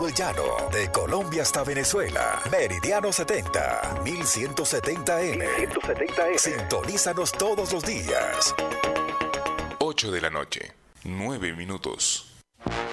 todo el llano, de Colombia hasta Venezuela. Meridiano 70, 1170M. Sintonízanos todos los días. 8 de la noche, 9 minutos.